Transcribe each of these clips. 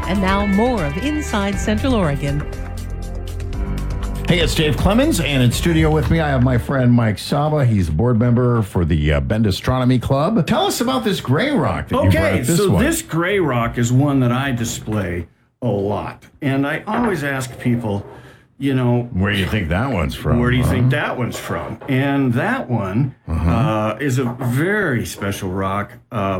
And now more of Inside Central Oregon. Hey, it's Dave Clemens, and in studio with me, I have my friend Mike Saba. He's a board member for the Bend Astronomy Club. Tell us about this gray rock that you brought this gray rock is one that I display a lot. And I always ask people, you know... Where do you think that one's from? Where do you think that one's from? And that one is a very special rock.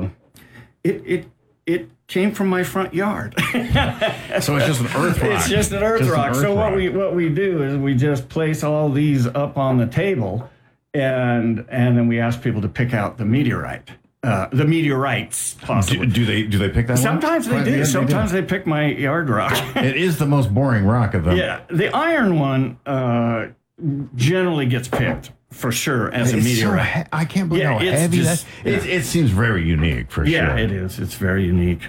It came from my front yard. So it's just an earth rock. It's just an earth rock. So what we do is we just place all these up on the table, and then we ask people to pick out the meteorite. The meteorites, possibly. Do they pick that Sometimes one? they do. Yeah, Sometimes they pick my yard rock. It is the most boring rock of them. Yeah, the iron one generally gets picked for sure as a meteorite. So I can't believe how heavy that is. It seems very unique for sure. Yeah, it is. It's very unique.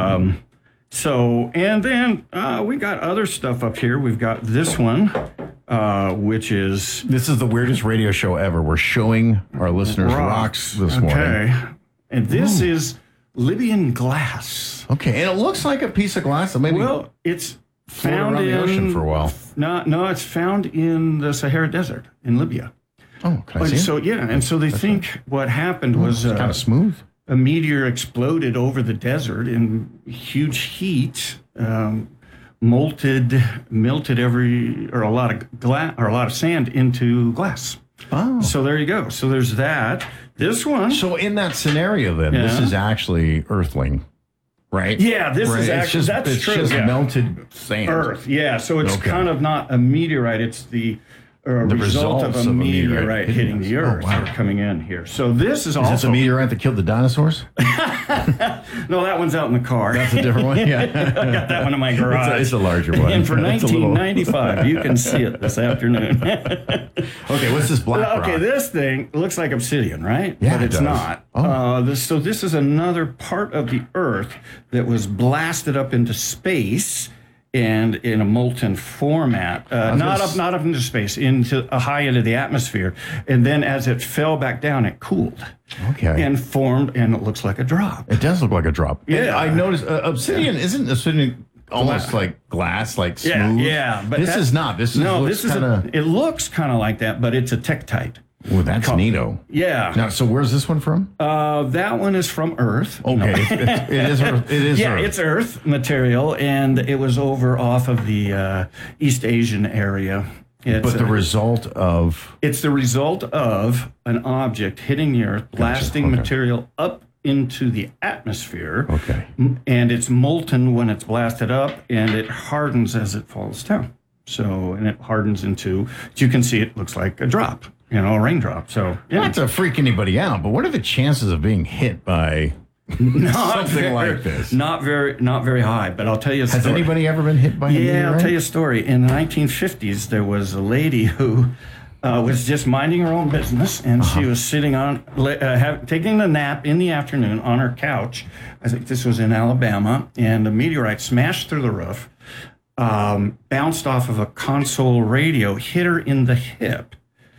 So, and then we got other stuff up here. We've got this one, which is... This is the weirdest radio show ever. We're showing our listeners rocks this morning. Okay. And this is Libyan glass. Okay, and it looks like a piece of glass. Well, it's found around the ocean for a while. No, it's found in the Sahara Desert in Libya. Oh, can I see it? So, yeah, and so they think what happened was... It's kind of smooth. A meteor exploded over the desert in huge heat, melted a lot of sand into glass. Oh. So there you go. So there's that. This one. So in that scenario, then, this is actually earthling, right? Yeah, this is actually, it's just melted sand. Earth, yeah. So it's kind of not a meteorite. It's the result of a meteorite hitting the earth or coming in here. So this is also... Is this a meteorite that killed the dinosaurs? No, that one's out in the car. That's a different one? Yeah. I got that one in my garage. It's a larger one. And for 1995, you can see it this afternoon. Okay, what's this black rock? Okay, this thing looks like obsidian, right? Yeah, but it's not. Oh. So this is another part of the Earth that was blasted up into space and in a molten format, not up into space, high into the atmosphere. And then as it fell back down, it cooled. Okay. And formed, and it looks like a drop. It does look like a drop. Yeah. And I noticed isn't obsidian almost like glass, like smooth? Yeah. But this is not. It looks kind of like that, but it's a tektite. Oh, that's neato. Yeah. Now, so where's this one from? That one is from Earth. Okay, it is Earth. It is yeah, Earth. It's Earth material, and it was over off of the East Asian area. But the result of... It's the result of an object hitting the Earth, blasting material up into the atmosphere. Okay. And it's molten when it's blasted up, and it hardens as it falls down. So, and it hardens into, as you can see, it looks like a drop. A raindrop. So, not to freak anybody out, but what are the chances of being hit by something like this? Not very high. But I'll tell you a story. Has anybody ever been hit by a meteorite? Yeah, I'll tell you a story. In the 1950s, there was a lady who was just minding her own business, and she was sitting on, taking a nap in the afternoon on her couch. I think this was in Alabama, and a meteorite smashed through the roof, bounced off of a console radio, hit her in the hip.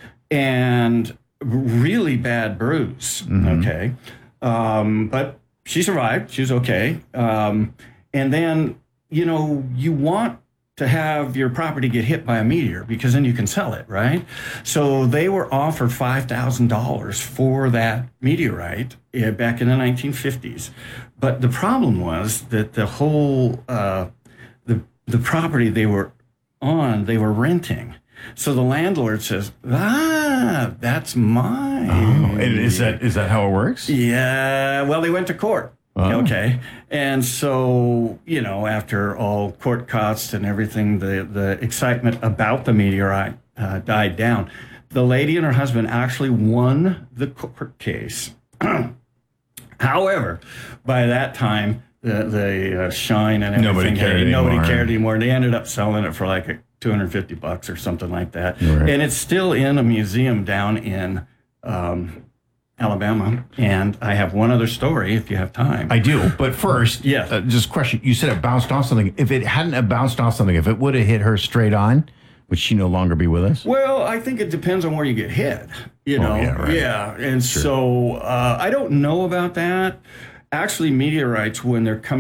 And really bad bruise, okay? But she survived. She was okay. And then, you want to have your property get hit by a meteor because then you can sell it, right? So they were offered $5,000 for that meteorite back in the 1950s. But the problem was that the whole, the property they were renting. So the landlord says, that's mine. Oh, and is that how it works? Yeah. Well, they went to court. Oh. Okay. And so, after all court costs and everything, the excitement about the meteorite died down. The lady and her husband actually won the court case. However, by that time, the shine and everything, nobody cared anymore. They ended up selling it for like $250 or something like that. Right. And it's still in a museum down in Alabama. And I have one other story if you have time. I do. But first, just question. You said it bounced off something. If it hadn't bounced off something, if it would have hit her straight on, would she no longer be with us? Well, I think it depends on where you get hit. Yeah. And so I don't know about that. Actually, meteorites, when they're coming